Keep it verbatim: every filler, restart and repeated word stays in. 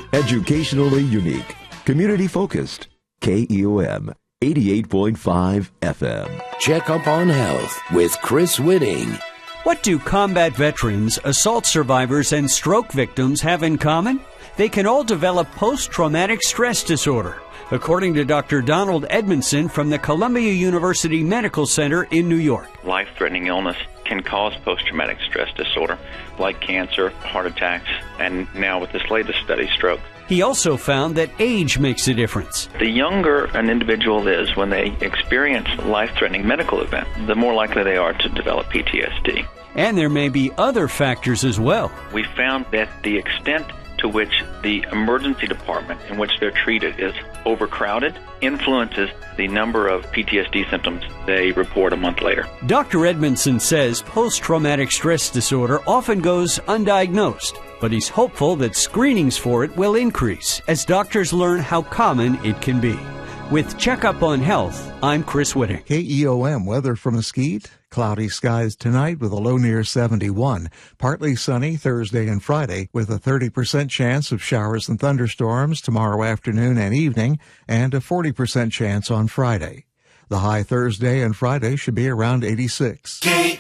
Educationally unique. Community focused. K E O M eighty-eight point five F M. Check Up on Health with Chris Whitting. What do combat veterans, assault survivors, and stroke victims have in common? They can all develop post-traumatic stress disorder, according to Doctor Donald Edmondson from the Columbia University Medical Center in New York. Life-threatening illness can cause post-traumatic stress disorder, like cancer, heart attacks, and now with this latest study, stroke. He also found that age makes a difference. The younger an individual is when they experience a life-threatening medical event, the more likely they are to develop P T S D. And there may be other factors as well. We found that the extent to which the emergency department in which they're treated is overcrowded influences the number of P T S D symptoms they report a month later. Doctor Edmondson says post-traumatic stress disorder often goes undiagnosed, but he's hopeful that screenings for it will increase as doctors learn how common it can be. With Checkup on Health, I'm Chris Whitting. K E O M weather from Mesquite. Cloudy skies tonight with a low near seventy-one. Partly sunny Thursday and Friday with a thirty percent chance of showers and thunderstorms tomorrow afternoon and evening, and a forty percent chance on Friday. The high Thursday and Friday should be around eighty-six.